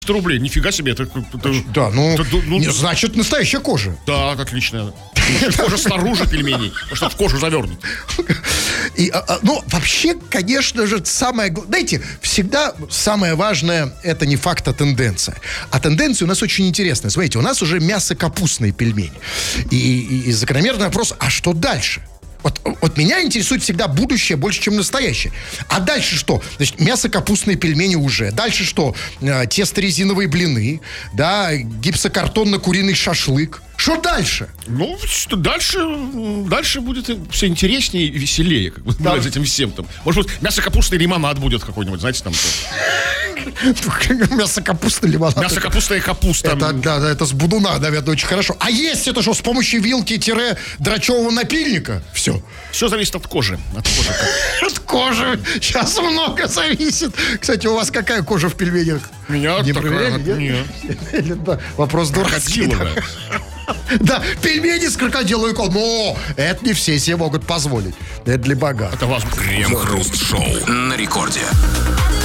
рублей, нифига себе. Да, значит, настоящая кожа. Да, отлично. Кожа снаружи пельменей, потому что в кожу завернут. Вообще, конечно же, знаете, всегда самое важное — это не факт, а тенденция. А тенденция у нас очень интересная. Смотрите, у нас уже мясо-капустные пельмени. И закономерный вопрос, а что дальше? Вот меня интересует всегда будущее больше, чем настоящее. А дальше что? Значит, мясо-капустные пельмени уже. Дальше что? Тесто-резиновые блины, да, гипсокартонно-куриный шашлык. Что дальше? Что дальше будет все интереснее и веселее, как бы, да. Этим всем там. Может быть, мясо-капустный лимонад будет какой-нибудь, знаете, там. Мясо-капустный лимонад. Мясо-капустная капуста. Это с будуна, наверное, очень хорошо. А есть это что, с помощью вилки-драчевого напильника? Все. Все зависит от кожи. От кожи. Сейчас много зависит. Кстати, у вас какая кожа в пельменях? У меня не такая. Нет. Вопрос дурацкий. Да, пельмени с крокодиловой икрой. Но это не все себе могут позволить. Это для богатых. Это вас. Крем-хруст-шоу на рекорде.